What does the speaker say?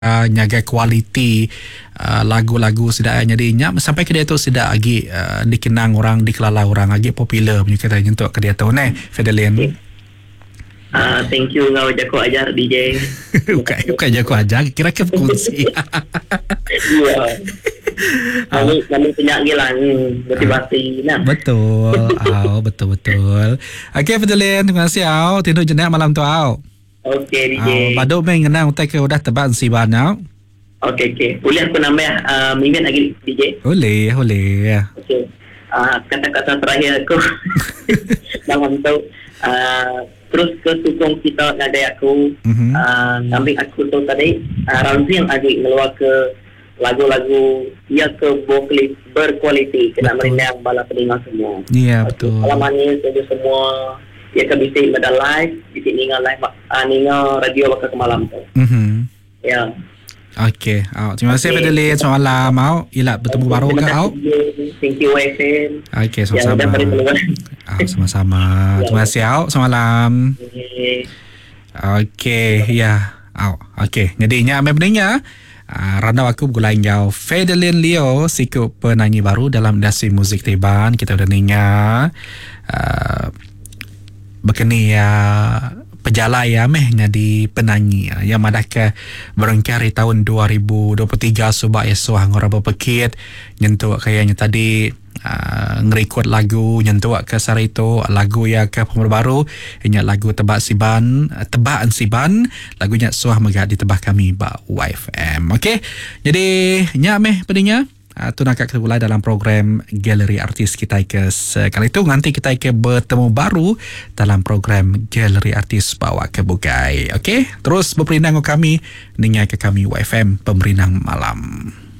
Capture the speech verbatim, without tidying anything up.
uh, nyaga kualiti uh, lagu-lagu sedaya jadi nya sampai ke dia tu sedak lagi uh, dikenang orang dikelala orang lagi popular punya kata untuk ke dia tu ne Fidelin. Okay. Uh, thank you ngau jago ajar D J. bukan bukan jago ajar kira ke berkongsi. Ya. Kami kami punya gilang motivasi nah. Betul. Au betul betul. Okey Fidelin, terima kasih au. Tindu jenak malam tu au. Okey D J. Au bado main ngenang utai ke udah teban si banau. Okey okey. Boleh aku nambah uh, minit lagi D J? Boleh, boleh. Okey. Uh, kata-kata terakhir aku malam tu uh, terus ke sukong kita nadai aku mm-hmm. uh, ngambil aku tu tadi uh, Ramzi yang lagi ngeluar ke lagu-lagu ia ke vokal berkualiti kena merinang bala pendengar semua. Ya yeah, betul. Alamannya saja semua ia ke bisik pada live bisik ningal live uh, ningal radio bakal ke malam tu. Mhm. Ya. Yeah. Okey. Oh, terima kasih okay. Fidelin selamat malam mau. Ila bertemu baru ke au. Thank you Y F M. Okey sama-sama. Ah, sama-sama. Terima kasih au. Selamat malam. Okey, ya. Au. Okey. Jadi nya memangnya uh, randau aku bergulai jauh Fidelin Leo siku penyanyi baru dalam industri muzik Teban. Kita udah ninya uh, begini ya pejalan ya meh jadi penyanyi yang madah ke berengkari tahun dua ribu dua puluh tiga subak esok hangora berpekit nyentuh kayaknya tadi uh, ngerekod lagu nyentuh ke sari itu lagu ya ke pembaru inya lagu tebak siban tebaan siban lagunya suah megah ditebah kami ba Y F M. Okey jadi nya meh pedinya Uh, tu nak kita mulai dalam program Galeri Artis kita ke sekali itu nanti kita ke bertemu baru dalam program Galeri Artis bawa ke Bugai. Okey, terus berperinang ke kami dengan ke kami Y F M Pemerinang Malam.